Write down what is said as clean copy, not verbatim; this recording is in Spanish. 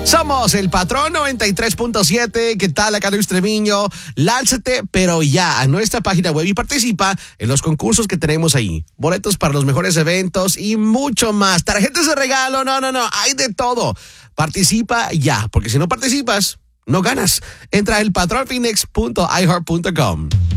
Somos el Patrón 93.7. ¿Qué tal? Acá Luis Treviño. Lánzate, pero ya, a nuestra página web y participa en los concursos que tenemos ahí. Boletos para los mejores eventos y mucho más. Tarjetas de regalo, no. Hay de todo. Participa ya, porque si no participas, no ganas. Entra a elpatronphoenix.iheart.com.